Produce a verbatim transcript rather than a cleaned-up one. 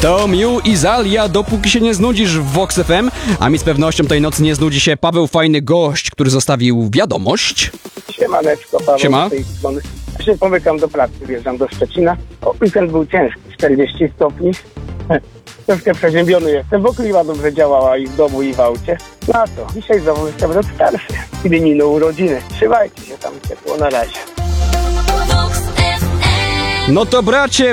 To Miu i Zalia, dopóki się nie znudzisz w Vox F M, a mi z pewnością tej nocy nie znudzi się Paweł Fajny Gość, który zostawił wiadomość. Siemaneczko, Paweł Siema. z tej strony. Ja się pomykam do pracy, wjeżdżam do Szczecina. O, weekend był ciężki, czterdzieści stopni. Troszkę przeziębiony jestem, bo kliwa dobrze działała i w domu, i w aucie. No a co, dzisiaj znowu jestem rok starszy. Imieniny, urodziny. Trzymajcie się tam ciepło, na razie. No to bracie,